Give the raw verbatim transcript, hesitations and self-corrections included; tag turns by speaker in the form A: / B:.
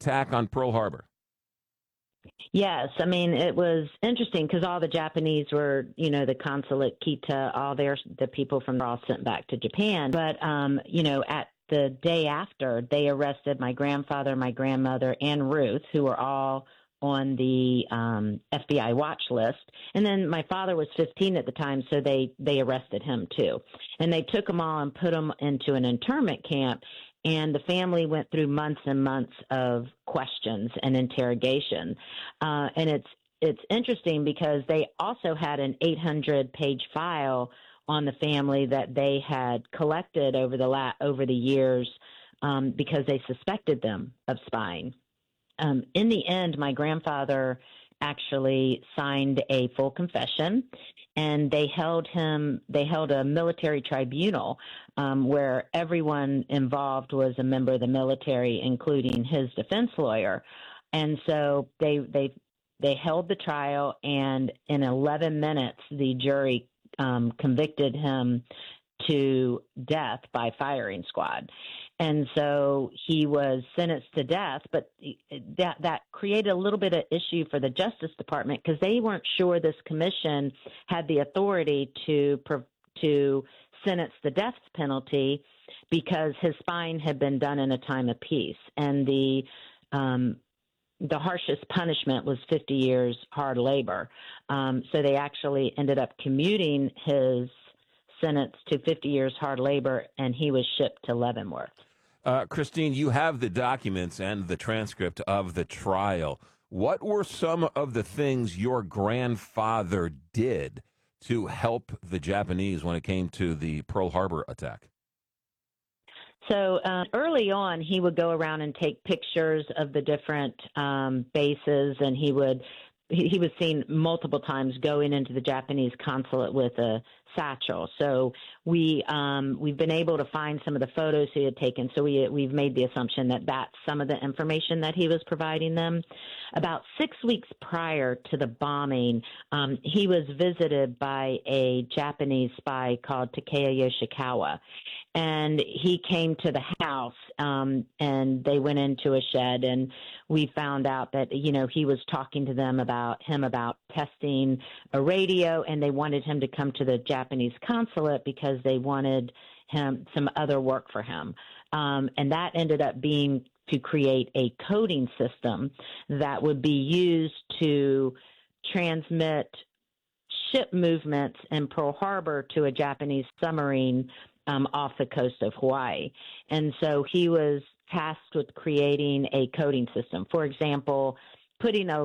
A: attack on Pearl Harbor?
B: Yes, I mean it was interesting because all the Japanese were, you know, the consulate, Kita, all their the people from all sent back to Japan. But um, you know, at the day after, they arrested my grandfather, my grandmother, and Ruth, who were all on the um, F B I watch list. And then my father was fifteen at the time, so they they arrested him too. And they took them all and put them into an internment camp. And the family went through months and months of questions and interrogation. Uh, and it's it's interesting because they also had an eight hundred page file on the family that they had collected over the la- over the years um, because they suspected them of spying. Um, in the end, my grandfather actually signed a full confession, and they held him. They held a military tribunal um, where everyone involved was a member of the military, including his defense lawyer. And so they they they held the trial, and in eleven minutes, the jury um, convicted him to death by firing squad. And so he was sentenced to death, but that that created a little bit of issue for the Justice Department because they weren't sure this commission had the authority to to sentence the death penalty because his spying had been done in a time of peace, and the um, the harshest punishment was fifty years hard labor. Um, so they actually ended up commuting his sentence to fifty years hard labor, and he was shipped to Leavenworth.
A: Uh, Christine, you have the documents and the transcript of the trial. What were some of the things your grandfather did to help the Japanese when it came to the Pearl Harbor attack?
B: So uh, early on, he would go around and take pictures of the different um, bases, and he would he, he was seen multiple times going into the Japanese consulate with a satchel. So we um, we've been able to find some of the photos he had taken. So we we've made the assumption that that's some of the information that he was providing them. About six weeks prior to the bombing, um, he was visited by a Japanese spy called Takeo Yoshikawa. And he came to the house, um, and they went into a shed, and we found out that, you know, he was talking to them about him about testing a radio, and they wanted him to come to the Japanese consulate because they wanted him some other work for him. Um, and that ended up being to create a coding system that would be used to transmit ship movements in Pearl Harbor to a Japanese submarine Um, off the coast of Hawaii. And so he was tasked with creating a coding system. For example, putting a